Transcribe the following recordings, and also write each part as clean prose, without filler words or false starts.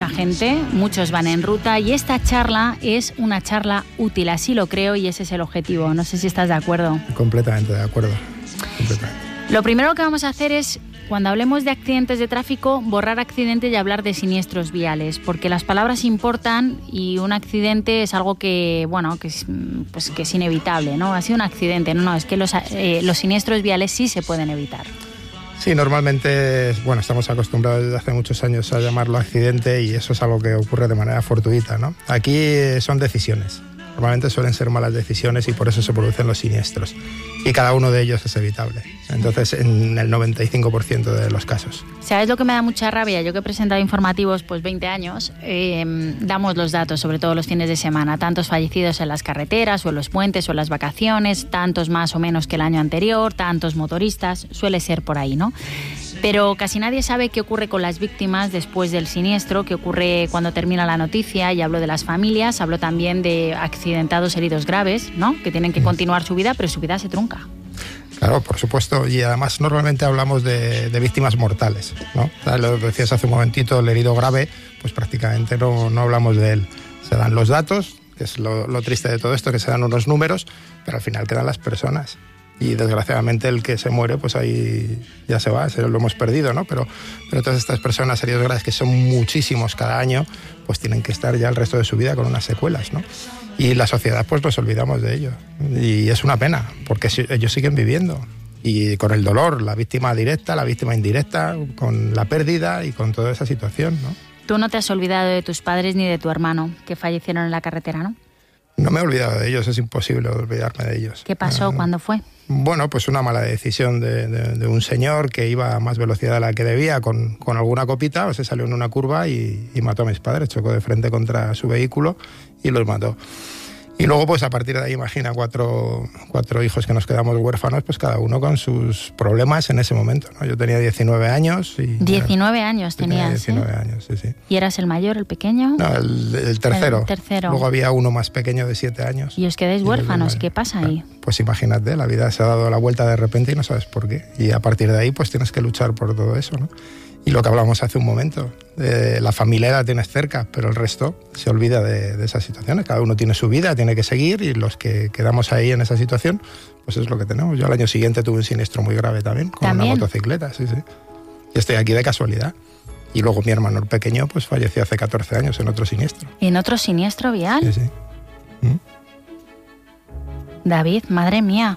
mucha gente, muchos van en ruta y esta charla es una charla útil, así lo creo y ese es el objetivo. No sé si estás de acuerdo. Completamente de acuerdo. Completamente. Lo primero que vamos a hacer es, cuando hablemos de accidentes de tráfico, borrar accidente y hablar de siniestros viales, porque las palabras importan y un accidente es algo que, bueno, que es inevitable, ¿no? Ha sido un accidente, no, es que los siniestros viales sí se pueden evitar. Sí, normalmente, bueno, estamos acostumbrados desde hace muchos años a llamarlo accidente y eso es algo que ocurre de manera fortuita, ¿no? Aquí son decisiones. Normalmente suelen ser malas decisiones y por eso se producen los siniestros. Y cada uno de ellos es evitable. Entonces, en el 95% de los casos. ¿Sabes lo que me da mucha rabia? Yo que he presentado informativos pues 20 años, damos los datos, sobre todo los fines de semana. Tantos fallecidos en las carreteras o en los puentes o en las vacaciones, tantos más o menos que el año anterior, tantos motoristas, suele ser por ahí, ¿no? Pero casi nadie sabe qué ocurre con las víctimas después del siniestro, qué ocurre cuando termina la noticia, y hablo de las familias, hablo también de accidentados heridos graves, ¿no? Que tienen que continuar su vida, pero su vida se trunca. Claro, por supuesto, y además normalmente hablamos de víctimas mortales, ¿no? Lo decías hace un momentito, el herido grave, pues prácticamente no hablamos de él. Se dan los datos, que es lo triste de todo esto, que se dan unos números, pero al final quedan las personas. Y desgraciadamente el que se muere, pues ahí ya se va, lo hemos perdido, ¿no? Pero todas estas personas heridos graves, que son muchísimos cada año, pues tienen que estar ya el resto de su vida con unas secuelas, ¿no? Y la sociedad, pues nos olvidamos de ello. Y es una pena, porque ellos siguen viviendo. Y con el dolor, la víctima directa, la víctima indirecta, con la pérdida y con toda esa situación, ¿no? Tú no te has olvidado de tus padres ni de tu hermano, que fallecieron en la carretera, ¿no? No me he olvidado de ellos, es imposible olvidarme de ellos. ¿Qué pasó? ¿Cuándo fue? Bueno, pues una mala decisión de un señor que iba a más velocidad de la que debía con alguna copita, pues se salió en una curva y mató a mis padres, chocó de frente contra su vehículo y los mató. Y luego, pues a partir de ahí, imagina, cuatro hijos que nos quedamos huérfanos, pues cada uno con sus problemas en ese momento, ¿no? Yo tenía 19 años. 19 años tenías, 19 años, sí. ¿Y eras el mayor, el pequeño? No, el tercero. El tercero. Luego había uno más pequeño de 7 años. ¿Y os quedáis huérfanos? ¿Qué pasa ahí? Pues imagínate, la vida se ha dado la vuelta de repente y no sabes por qué. Y a partir de ahí, pues tienes que luchar por todo eso, ¿no? Y lo que hablamos hace un momento, la familia la tienes cerca, pero el resto se olvida de esas situaciones. Cada uno tiene su vida, tiene que seguir, y los que quedamos ahí en esa situación, pues es lo que tenemos. Yo al año siguiente tuve un siniestro muy grave también, con una motocicleta, sí. Y estoy aquí de casualidad. Y luego mi hermano el pequeño pues falleció hace 14 años en otro siniestro. ¿En otro siniestro vial? Sí. David, madre mía.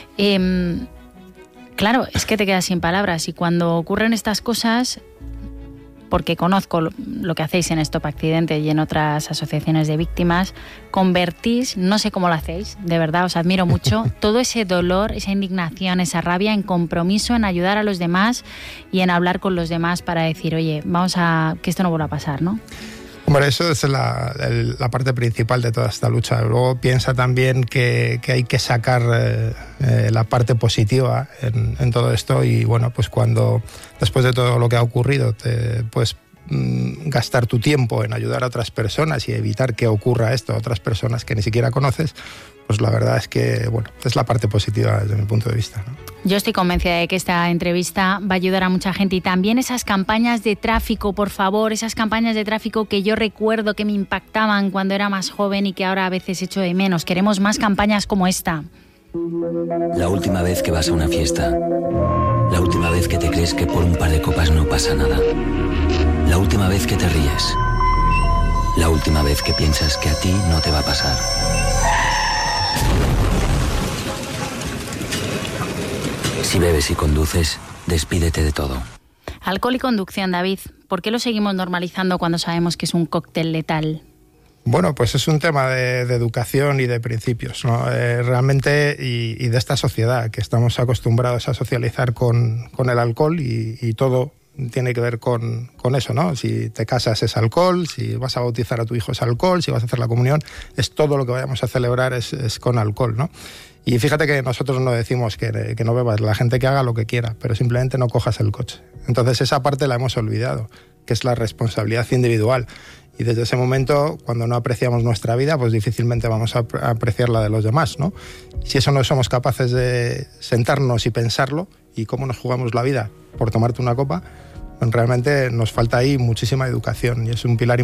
Claro, es que te quedas sin palabras, y cuando ocurren estas cosas, porque conozco lo que hacéis en Stop Accidente y en otras asociaciones de víctimas, convertís, no sé cómo lo hacéis, de verdad os admiro mucho, todo ese dolor, esa indignación, esa rabia en compromiso, en ayudar a los demás y en hablar con los demás para decir, oye, vamos a que esto no vuelva a pasar, ¿no? Hombre, eso es la parte principal de toda esta lucha. Luego piensa también que hay que sacar la parte positiva en todo esto, y bueno, pues cuando después de todo lo que ha ocurrido te puedes gastar tu tiempo en ayudar a otras personas y evitar que ocurra esto a otras personas que ni siquiera conoces, pues la verdad es que, bueno, es la parte positiva desde mi punto de vista, ¿no? Yo estoy convencida de que esta entrevista va a ayudar a mucha gente, y también esas campañas de tráfico, por favor, esas campañas de tráfico que yo recuerdo que me impactaban cuando era más joven y que ahora a veces echo de menos. Queremos más campañas como esta. La última vez que vas a una fiesta, la última vez que te crees que por un par de copas no pasa nada, la última vez que te ríes, la última vez que piensas que a ti no te va a pasar. Si bebes y conduces, despídete de todo. Alcohol y conducción, David. ¿Por qué lo seguimos normalizando cuando sabemos que es un cóctel letal? Bueno, pues es un tema de educación y de principios, ¿no? Realmente, y de esta sociedad, que estamos acostumbrados a socializar con el alcohol, y todo tiene que ver con eso, ¿no? Si te casas es alcohol, si vas a bautizar a tu hijo es alcohol, si vas a hacer la comunión, es todo lo que vayamos a celebrar es con alcohol, ¿no? Y fíjate que nosotros no decimos que no bebas, la gente que haga lo que quiera, pero simplemente no cojas el coche. Entonces esa parte la hemos olvidado, que es la responsabilidad individual. Y desde ese momento, cuando no apreciamos nuestra vida, pues difícilmente vamos a apreciar la de los demás, ¿no? Si eso no somos capaces de sentarnos y pensarlo, y cómo nos jugamos la vida por tomarte una copa, realmente nos falta ahí muchísima educación, y es un pilar